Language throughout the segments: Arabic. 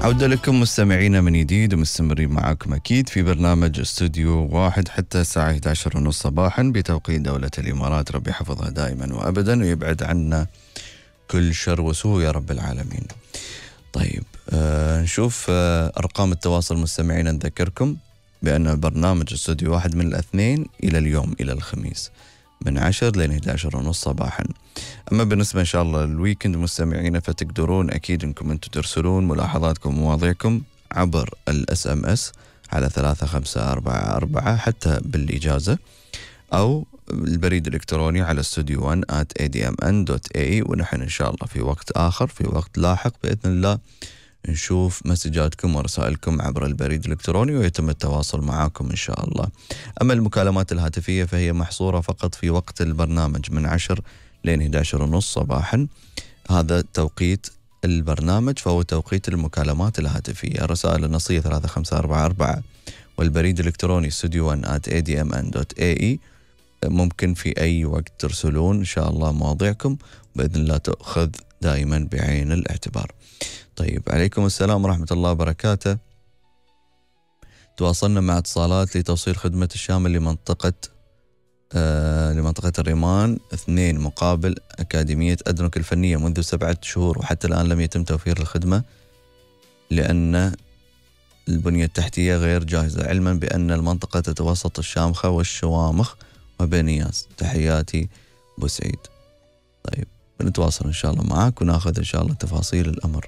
عودة لكم مستمعينا من جديد ومستمرين معاكم أكيد في برنامج استوديو واحد حتى الساعة 11:30 صباحا بتوقيت دولة الإمارات، ربي يحفظها دائما وأبدا ويبعد عنا كل شر وسوء يا رب العالمين. طيب نشوف أرقام التواصل مستمعينا. نذكركم بأن برنامج استوديو واحد من الاثنين إلى اليوم إلى الخميس من 10 لين 11:30 صباحا. أما بالنسبة إن شاء الله الويكند مستمعينا فتقدرون أكيد أنكم أنتم ترسلون ملاحظاتكم ومواضيعكم عبر SMS على 3544 حتى بالإجازة، أو البريد الإلكتروني على studio1@admn.ae. ونحن إن شاء الله في وقت آخر في وقت لاحق بإذن الله نشوف مسجاتكم ورسائلكم عبر البريد الإلكتروني ويتم التواصل معاكم إن شاء الله. أما المكالمات الهاتفية فهي محصورة فقط في وقت البرنامج من 10 لين 11:30 صباحا، هذا توقيت البرنامج فهو توقيت المكالمات الهاتفية. الرسائل النصية 3544 والبريد الإلكتروني studio1@admn.ae. ممكن في أي وقت ترسلون إن شاء الله مواضيعكم بإذن الله تأخذ دائما بعين الاعتبار. طيب، عليكم السلام ورحمة الله وبركاته. تواصلنا مع اتصالات لتوصيل خدمة الشامل لمنطقة الريمان 2 مقابل أكاديمية أدرك الفنية منذ 7 شهور، وحتى الآن لم يتم توفير الخدمة لأن البنية التحتية غير جاهزة، علما بأن المنطقة تتوسط الشامخة والشوامخ وبنياس. تحياتي بوسعيد. طيب، بنتواصل إن شاء الله معاك وناخذ إن شاء الله تفاصيل الأمر.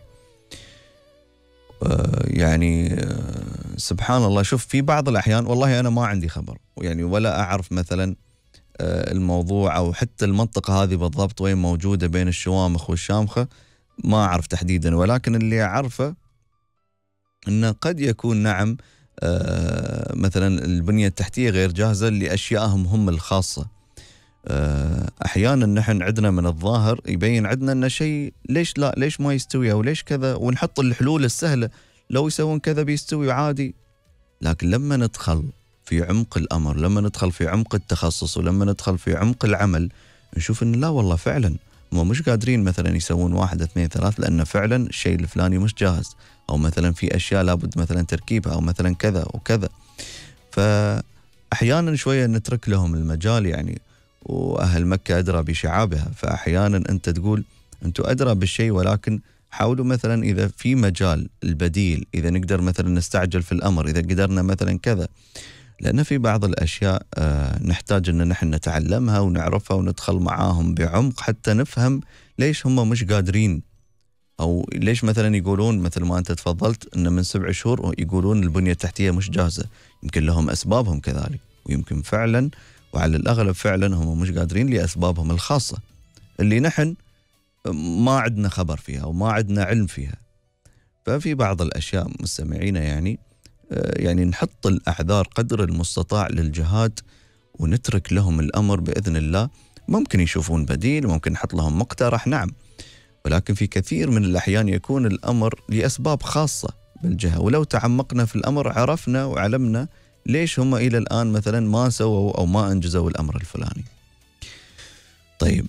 سبحان الله. شوف، في بعض الأحيان والله أنا ما عندي خبر يعني ولا أعرف مثلا الموضوع أو حتى المنطقة هذه بالضبط وين موجودة بين الشوامخ والشامخة، ما أعرف تحديدا، ولكن اللي أعرفه أنه قد يكون نعم مثلا البنية التحتية غير جاهزة لأشيائهم هم الخاصة. أحيانا نحن عندنا من الظاهر يبين عندنا أن شيء ليش لا، ليش ما يستوي أو ليش كذا، ونحط الحلول السهلة لو يسوون كذا بيستوي عادي. لكن لما ندخل في عمق الأمر، لما ندخل في عمق التخصص، ولما ندخل في عمق العمل، نشوف أن لا والله فعلا هم مش قادرين مثلا يسوون 1 2 3 لأن فعلا الشيء الفلاني مش جاهز، أو مثلا في أشياء لابد مثلا تركيبها، أو مثلا كذا وكذا. فأحيانا شوية نترك لهم المجال يعني، وأهل مكة أدرى بشعابها. فأحيانا أنت تقول أنتم أدرى بالشيء، ولكن حاولوا مثلا إذا في مجال البديل، إذا نقدر مثلا نستعجل في الأمر، إذا قدرنا مثلا كذا، لأن في بعض الأشياء نحتاج أن نحن نتعلمها ونعرفها وندخل معاهم بعمق حتى نفهم ليش هم مش قادرين، أو ليش مثلا يقولون مثل ما أنت تفضلت أن من 7 شهور يقولون البنية التحتية مش جاهزة. يمكن لهم أسبابهم كذلك، ويمكن فعلا وعلى الأغلب فعلا هم مش قادرين لأسبابهم الخاصة اللي نحن ما عندنا خبر فيها وما عندنا علم فيها. ففي بعض الأشياء مستمعينا يعني نحط الأعذار قدر المستطاع للجهات ونترك لهم الأمر بإذن الله. ممكن يشوفون بديل، ممكن نحط لهم مقترح، نعم، ولكن في كثير من الأحيان يكون الأمر لأسباب خاصة بالجهة، ولو تعمقنا في الأمر عرفنا وعلمنا ليش هم إلى الآن مثلا ما سووا أو ما أنجزوا الأمر الفلاني. طيب،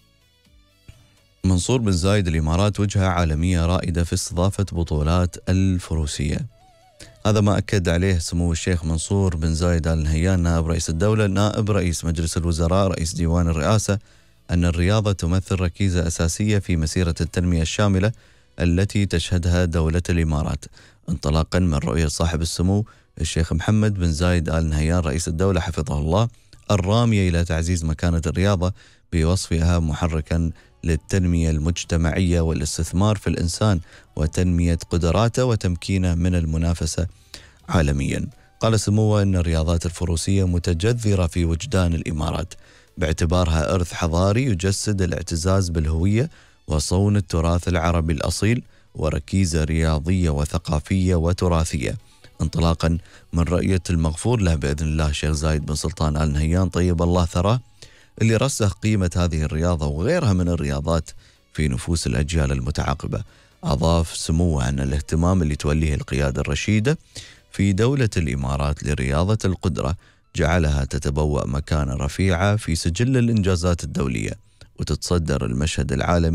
منصور بن زايد الإمارات وجهة عالمية رائدة في استضافة بطولات الفروسية. هذا ما أكد عليه سمو الشيخ منصور بن زايد آل نهيان نائب رئيس الدولة، نائب رئيس مجلس الوزراء، رئيس ديوان الرئاسة، أن الرياضة تمثل ركيزة أساسية في مسيرة التنمية الشاملة التي تشهدها دولة الإمارات، انطلاقا من رؤية صاحب السمو الشيخ محمد بن زايد آل نهيان رئيس الدولة حفظه الله، الرامية إلى تعزيز مكانة الرياضة بوصفها محركا للتنمية المجتمعية والاستثمار في الإنسان وتنمية قدراته وتمكينه من المنافسة عالميا. قال سموه أن الرياضات الفروسية متجذرة في وجدان الإمارات باعتبارها إرث حضاري يجسد الاعتزاز بالهوية وصون التراث العربي الأصيل، وركيزة رياضية وثقافية وتراثية، انطلاقا من رؤية المغفور له بإذن الله الشيخ زايد بن سلطان آل نهيان طيب الله ثراه، اللي رسخ قيمة هذه الرياضة وغيرها من الرياضات في نفوس الأجيال المتعاقبة. أضاف سموه أن الاهتمام اللي توليه القيادة الرشيدة في دولة الإمارات لرياضة القدرة جعلها تتبوأ مكانة رفيعة في سجل الإنجازات الدولية وتتصدر المشهد العالمي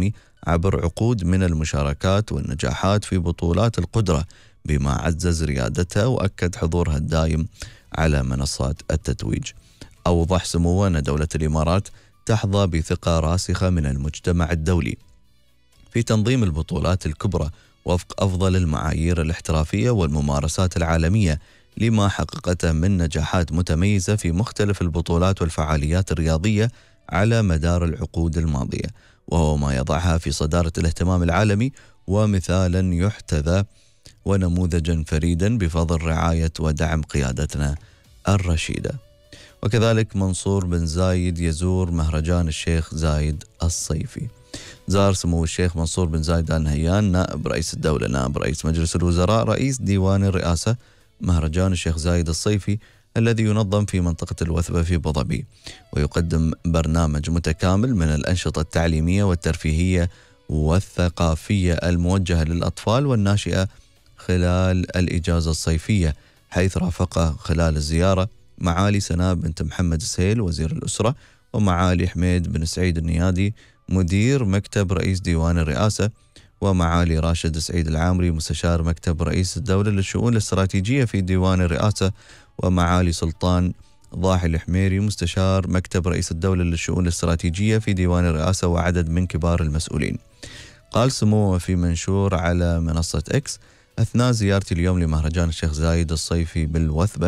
عبر عقود من المشاركات والنجاحات في بطولات القدرة، بما عزز ريادتها وأكد حضورها الدائم على منصات التتويج. أوضح سموه أن دولة الإمارات تحظى بثقة راسخة من المجتمع الدولي في تنظيم البطولات الكبرى وفق أفضل المعايير الاحترافية والممارسات العالمية، لما حققته من نجاحات متميزة في مختلف البطولات والفعاليات الرياضية على مدار العقود الماضية، وهو ما يضعها في صدارة الاهتمام العالمي ومثالا يحتذى ونموذجا فريدا بفضل رعاية ودعم قيادتنا الرشيدة. وكذلك منصور بن زايد يزور مهرجان الشيخ زايد الصيفي. زار سمو الشيخ منصور بن زايد آل نهيان نائب رئيس الدولة نائب رئيس مجلس الوزراء رئيس ديوان الرئاسة مهرجان الشيخ زايد الصيفي الذي ينظم في منطقة الوثبة في أبو ظبي، ويقدم برنامج متكامل من الأنشطة التعليمية والترفيهية والثقافية الموجهة للأطفال والناشئة خلال الإجازة الصيفية، حيث رافقه خلال الزيارة معالي سناء بنت محمد السهيل وزير الأسرة، ومعالي حميد بن سعيد النيادي مدير مكتب رئيس ديوان الرئاسة، ومعالي راشد سعيد العامري مستشار مكتب رئيس الدولة للشؤون الاستراتيجية في ديوان الرئاسة، ومعالي سلطان ضاحي الحميري مستشار مكتب رئيس الدولة للشؤون الاستراتيجية في ديوان الرئاسة، وعدد من كبار المسؤولين. قال سموه في منشور على منصة إكس: أثناء زيارتي اليوم لمهرجان الشيخ زايد الصيفي بالوثبة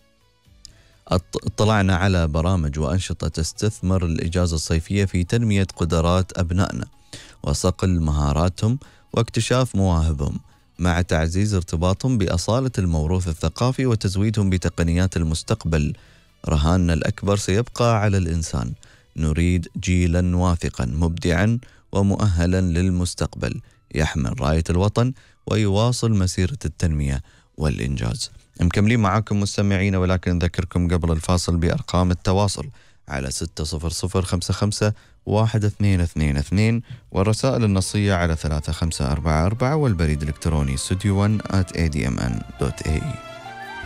اطلعنا على برامج وأنشطة تستثمر الإجازة الصيفية في تنمية قدرات أبنائنا وصقل مهاراتهم واكتشاف مواهبهم، مع تعزيز ارتباطهم بأصالة الموروث الثقافي وتزويدهم بتقنيات المستقبل. رهاننا الأكبر سيبقى على الإنسان، نريد جيلا واثقا مبدعا ومؤهلا للمستقبل يحمل راية الوطن ويواصل مسيرة التنمية والإنجاز. مكملين معاكم مستمعين، ولكن نذكركم قبل الفاصل بأرقام التواصل على 600-551-222 والرسائل النصية على 3544 والبريد الإلكتروني studio1@admn.ae.